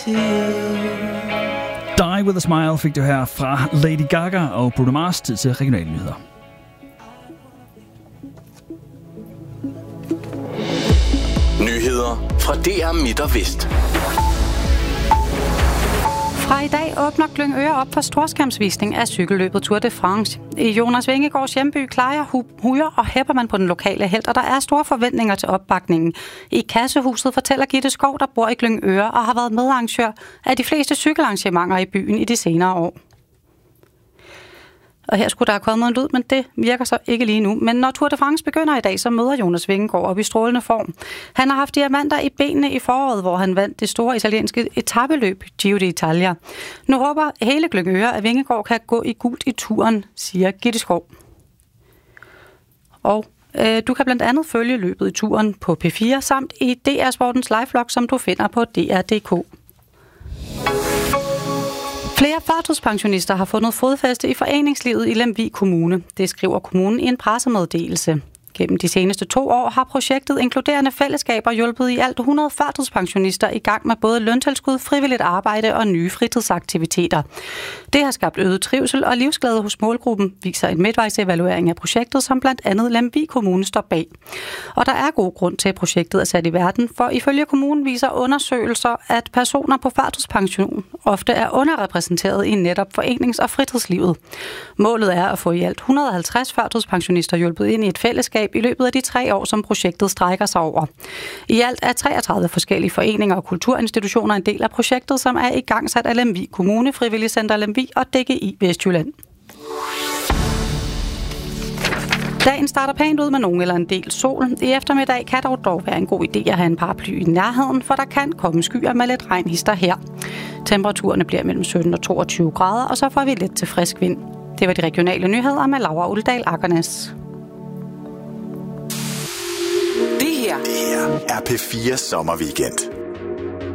Die With A Smile fik du her fra Lady Gaga og Bruno Mars. Tid til regionale nyheder. Nyheder fra DR Midt og Vest. Fra i dag åbner Glyngøre op for storskærmsvisning af cykelløbet Tour de France. I Jonas Vingegaards hjemby Klejer, hujer og hæpper man på den lokale helt, og der er store forventninger til opbakningen. I Kassehuset fortæller Gitte Skov, der bor i Glyngøre og har været medarrangør af de fleste cykelarrangementer i byen i de senere år. Og her skulle der have kommet en lyd, men det virker så ikke lige nu. Men når Tour de France begynder i dag, så møder Jonas Vingegaard op i strålende form. Han har haft diamanter i benene i foråret, hvor han vandt det store italienske etapeløb Giro d'Italia. Nu håber hele Glyngøre, at Vingegaard kan gå i gult i turen, siger Gitte Skov. Og du kan blandt andet følge løbet i turen på P4 samt i DR Sportens live-vlog, som du finder på DR.dk. Flere førtidspensionister har fundet fodfæste i foreningslivet i Lemvig Kommune. Det skriver kommunen i en pressemeddelelse. Gennem de seneste 2 år har projektet Inkluderende Fællesskaber hjulpet i alt 100 førtidspensionister i gang med både løntilskud, frivilligt arbejde og nye fritidsaktiviteter. Det har skabt øget trivsel og livsglæde hos målgruppen, viser en midtvejsevaluering af projektet, som blandt andet Lemvig Kommune står bag. Og der er god grund til, at projektet er sat i verden, for ifølge kommunen viser undersøgelser, at personer på førtidspension ofte er underrepræsenteret i netop forenings- og fritidslivet. Målet er at få i alt 150 førtidspensionister hjulpet ind i et fællesskab i løbet af de 3 år, som projektet strækker sig over. I alt er 33 forskellige foreninger og kulturinstitutioner en del af projektet, som er i gang sat af Lemvig Kommune, Frivilligcenter Lemvig og DGI Vestjylland. Dagen starter pænt ud med nogen eller en del sol. I eftermiddag kan dog være en god idé at have en paraply i nærheden, for der kan komme skyer med lidt regnhister her. Temperaturerne bliver mellem 17 og 22 grader, og så får vi lidt til frisk vind. Det var de regionale nyheder med Laura Uldal Akernes. Det her er P4 Sommerweekend.